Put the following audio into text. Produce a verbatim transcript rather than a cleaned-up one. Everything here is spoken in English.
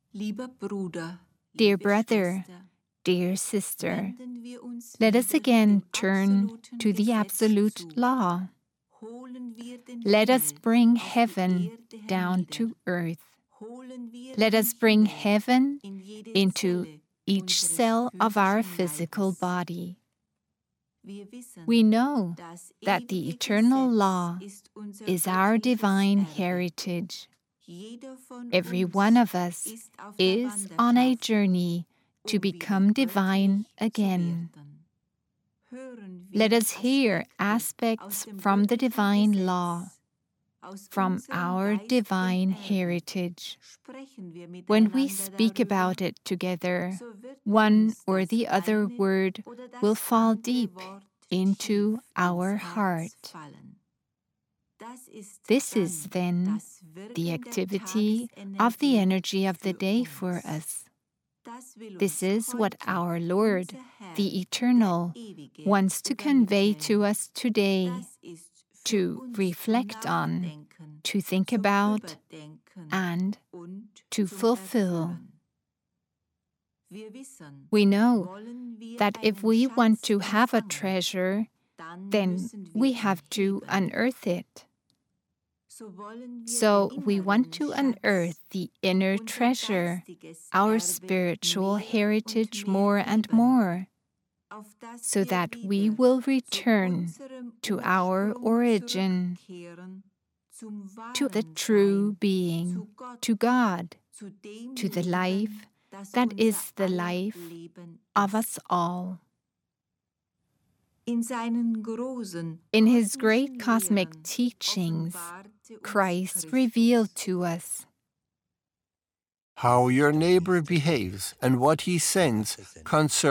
Dear brother, dear sister, let us again turn to the absolute law. Let us bring heaven down to earth. Let us bring heaven into each cell of our physical body. We know that the eternal law is our divine heritage. Every one of us is on a journey to become divine again. Let us hear aspects from the divine law, from our divine heritage. When we speak about it together, one or the other word will fall deep into our heart. This is then the activity of the energy of the day for us. This is what our Lord, the Eternal, wants to convey to us today, to reflect on, to think about, and to fulfill. We know that if we want to have a treasure, then we have to unearth it. So we want to unearth the inner treasure, our spiritual heritage more and more, so that we will return to our origin, to the true being, to God, to the life that is the life of us all. In His great cosmic teachings, Christ revealed to us how your neighbor behaves and what he sends concerns